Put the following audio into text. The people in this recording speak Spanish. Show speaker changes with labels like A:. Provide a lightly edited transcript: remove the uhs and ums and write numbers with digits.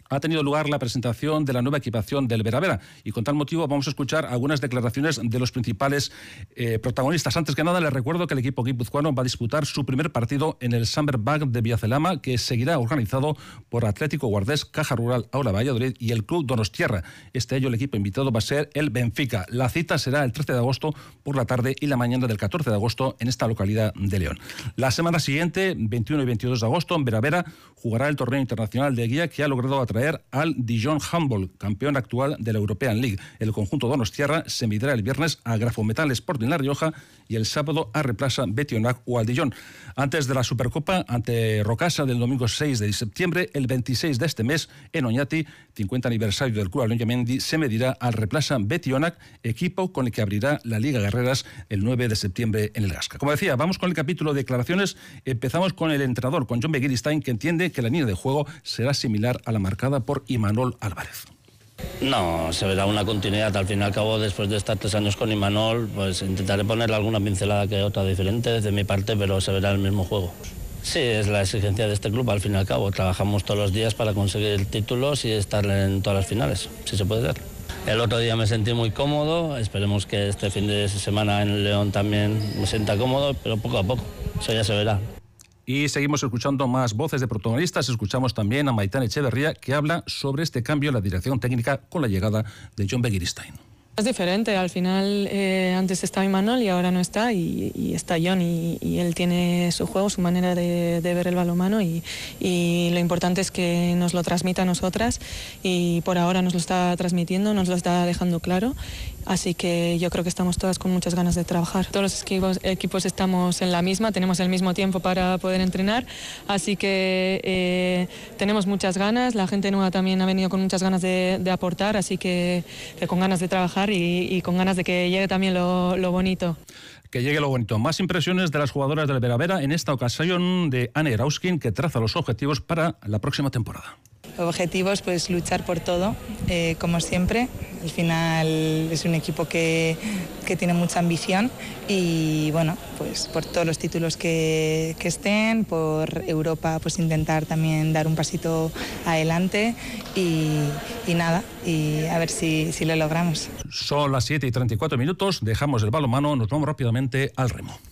A: ha tenido lugar la presentación de la nueva equipación del Vera y con tal motivo vamos a escuchar algunas declaraciones de los principales protagonistas. Antes que nada les recuerdo que el equipo guipuzcoano va a disputar su primer partido en el Summerbag de Villacelama, que seguirá organizado por Atlético Guardés, Caja Rural Aula Valladolid y el Club Donostiarra. Este año el equipo invitado va a ser el Benfica. La cita será el 13 de agosto por la tarde y la mañana del 14 de agosto en esta localidad de León. La semana siguiente, 21 y 22 de agosto, en Vera jugará el torneo internacional de guía que ha logrado atraer al Dijon Handball, campeón actual de la European League. El conjunto donostiarra se medirá el viernes a Grafometal Sporting La Rioja y el sábado a Replaza Betionac o al Dijon. Antes de la Supercopa ante Rocasa del domingo 6 de septiembre, el 26 de este mes en Oñati, 50 aniversario del Club Aloñamendi, se medirá al Replaza Betionac, equipo con el que abrirá la Liga Guerreras el 9 de septiembre en el Gasca. Como decía, vamos con el capítulo de declaraciones. Empezamos con el entrenador, con Jon Begiristain, que entiende que la línea de juego será similar a la marcada por Imanol Álvarez.
B: No, se verá una continuidad. Al fin y al cabo, después de estar 3 años con Imanol, pues intentaré ponerle alguna pincelada que otra diferente desde mi parte, pero se verá el mismo juego. Sí, es la exigencia de este club, al fin y al cabo. Trabajamos todos los días para conseguir títulos y estar en todas las finales, si se puede ser. El otro día me sentí muy cómodo, esperemos que este fin de semana en León también me sienta cómodo, pero poco a poco, eso ya se verá.
A: Y seguimos escuchando más voces de protagonistas. Escuchamos también a Maitán Echeverría, que habla sobre este cambio en la dirección técnica con la llegada de Jon Begiristain.
C: Es diferente, al final antes estaba Imanol y ahora no está, y está Jon, y él tiene su juego, su manera de ver el balonmano, y lo importante es que nos lo transmita a nosotras, y por ahora nos lo está transmitiendo, nos lo está dejando claro, así que yo creo que estamos todas con muchas ganas de trabajar. Todos los equipos estamos en la misma, tenemos el mismo tiempo para poder entrenar, así que tenemos muchas ganas, la gente nueva también ha venido con muchas ganas de aportar, así que con ganas de trabajar y con ganas de que llegue también lo bonito.
A: Que llegue lo bonito. Más impresiones de las jugadoras del Vera, en esta ocasión de Anne Erauskin, que traza los objetivos para la próxima temporada.
D: Objetivos, pues luchar por todo, como siempre. Al final es un equipo que tiene mucha ambición y bueno, pues por todos los títulos que estén, por Europa, pues intentar también dar un pasito adelante y nada, y a ver si lo logramos.
A: Son las 7:34, dejamos el balonmano, nos vamos rápidamente al remo.